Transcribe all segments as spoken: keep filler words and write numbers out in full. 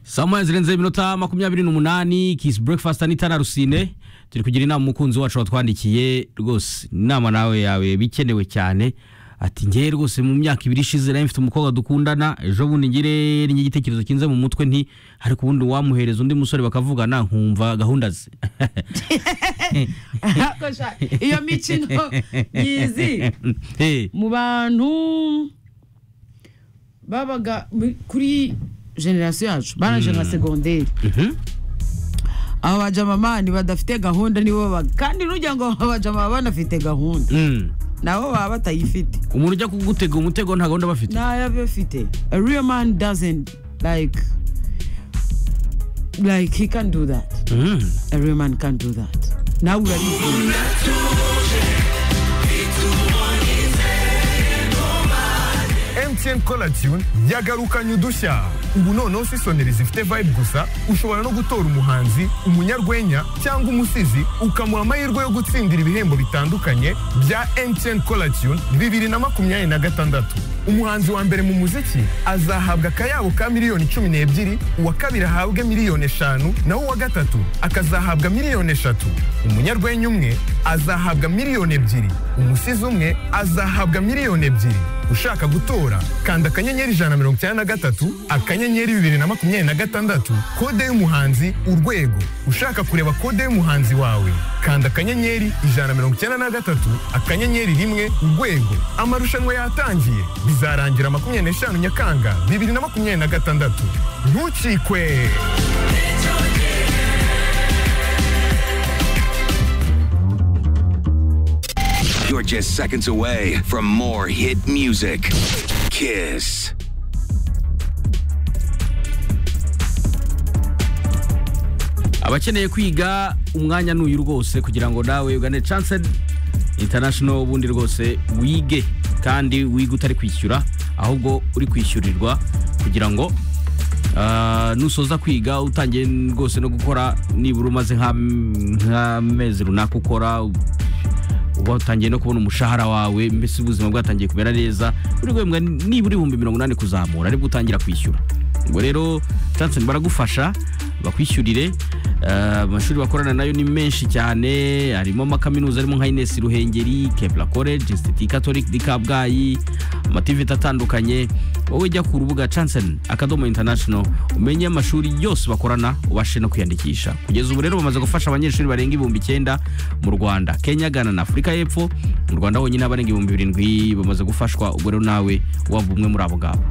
Sama zirenze iminota makumyabiri n'umunani Kiss Breakfast anitana Rusine turi kugira inama umukunzi wacu watwandikiye rwose inama nawe yawe bikenewe cyane ati ngiye rwose mu myaka ibiri ishize nari mfite umukobwa dukundana ejo bundi ngire n'igitekerezo kinze mu mutwe nti ariko ubundi wamuhereza undi musore bakavugana nkumva gahunda ze akosha iyo mikino yizi mu bantu babaga kuri generation yacu banaje nka secondaire abo bajama ni badafite gahunda nibo baga kandi nujya ngo abajama banafite gahunda nabo baba batayifite umuntu ujya kugutega umutego nta gahunda bafite nayo bafite a real man doesn't like like he can do that mm. A real man can do that now we are M T N Color Tune yagarukanye udushya ubu noneho si soneri zifite vibe gusa ushobora no gutora umuhanzi umunyarwenya cyangwa umusizi ukamuha amahirwe yo gutsindira ibihembo bitandukanye bya M T N Color Tune bibiri na makumyabiri na gatandatu. Umuhanzi wa mbere mu muziki azahabwa akayabo ka miliyoni cumi n'ebyiri, uwa kabiri ahabwe miliyoni eshanu, naho uwa gatatu akazahabwa miliyoni eshatu. Umunyarwenya umwe azahabwa miliyoni ebyiri, umusizi umwe azahabwa miliyoni ebyiri. Ushaka gutora kanda akanyenyeri ijana na mirongo icyenda na gatatu akanyenyeri bibiri na makumyabiri na gatandatu kode y'umuhanzi urwego. Ushaka kureba kode y'umuhanzi wawe kanda akanyenyeri ijana na mirongo icyenda na gatatu akanyenyeri rimwe urwego. Amarushanwa yatangiye bizarangira makumyabiri n'eshanu Nyakanga bibiri na makumyabiri na gatandatu. Ntucikwe. You're just seconds away from more hit music. Kiss. Abakeneye kwiga umwanya n'uyu rwose kugira ngo nawe ugane Chance International ubundi rwose wige kandi wige utari kwishyura ahubwo uri kwishyurirwa kugira ngo Uh, nusoza kwiga utangiye rwose no gukora nibura umaze nk'amezi runaka ukora uba utangiye no kubona umushahara wawe mbese ubuzima bwatangiye kumera neza uri gwembwa nibura ibihumbi mirongo inani kuzamura ariko utangira kwishyura ngo rero Chance baragufasha bakwishyurire amashuri uh, bakorana nayo ni menshi cyane harimo amakaminuza arimo nka Ines Ruhengeri, Kepler College, Institut Catholique de Kabgayi, amativite atandukanye. Wowe jya ku rubuga Chance Akadomo International umenye amashuri yose bakorana ubashe no kwiyandikisha. Kugeza ubu rero bamaze gufasha abanyeshuri barenga ibihumbi icyenda mu Rwanda, Kenya, Ghana na Afrika y'Epfo. Mu Rwanda honyine abarenga ibihumbi birindwi bamaze gufashwa, ubwo rero nawe waba umwe muri abo ngabo.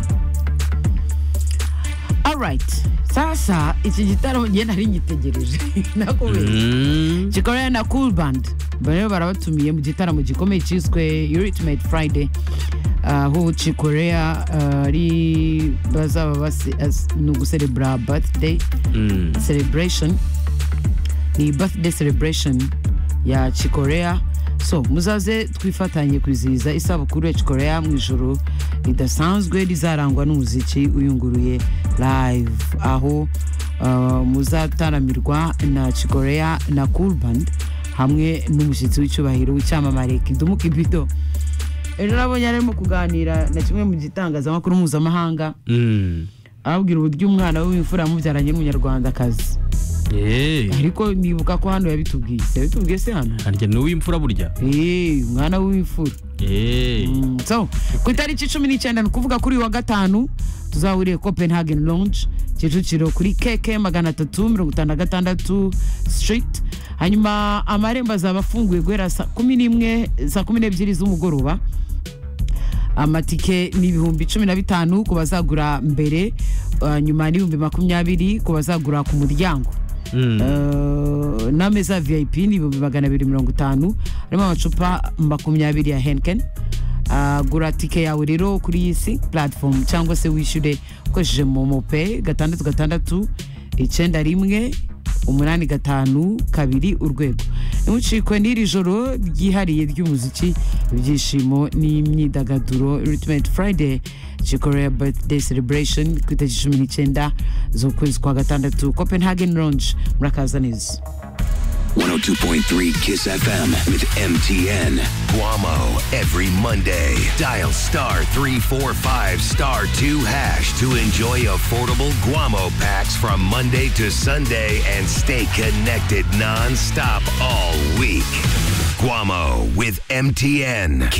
Alright, sasa iki gitaramo ngenda ari ngitegereje nakubeye Chikorea na Cool Band bari barabatumiye mu gitaramo gikomeye cyiswe Ultimate Friday aho Chikorea ari bazaba basi no gucelebra birthday celebration ni birthday celebration ya Chikorea. So muzaze twifatanye kwizihiza isabukuru ya Chikorea mu ijoro ridasanzwe rizarangwa n'umuziki uyunguruye live aho uh, muzataramirwa na Chikorea na Cool Band hamwe n'umushyitsi w'icyubahiro w'icyamamare Kidum Kibido. Ejo nabonye arimo kuganira na kimwe mu gitangazamakuru mpuzamahanga mm. ababwira uburyo umwana w'imfura mubyaranye n'umunyarwandakazi. Eh ariko nibuka ko hano yabitubwiye yabitubwiye se hano harya no w'imfura burya eh umwana w'imfura eh mm. So ku itariki cumi n'icyenda nukuvuga kuri wa gatanu tuzahuriye Copenhagen Lounge Kicukiro kuri K K magana atatu mirongo itanu na gatandatu Street. Hanyuma amarembo azaba afunguye guhera saa kumi n'imwe saa kumi n'ebyiri z'umugoroba. Amatike ni ibihumbi cumi na bitanu ku bazagura mbere, uh, nyuma ni ibihumbi makumyabiri ku bazagura ku muryango. Mm. Uh, na meza V I P ni ibihumbi magana abiri mirongo itanu harimo amacupa makumyabiri ya Henken. Uh, gura tike yawe rero kuri iyi si platform cyangwa se wishyure ukoresheje Momo Pay gatandatu gatandatu icyenda rimwe umunani gatanu kabiri urwego. Nimucikwe n'iri joro ryihariye ry'umuziki, ibyishimo n'imyidagaduro Ultimate Friday Chikorea Birthday Celebration ku itariki cumi n'icyenda z'ukwezi kwa gatandatu Copenhagen Lounge. Murakaza neza. one oh two point three Kiss F M with M T N. Guamo every Monday. Dial star three four five star two hash to enjoy affordable Guamo packs from Monday to Sunday and stay connected non-stop all week. Guamo with M T N.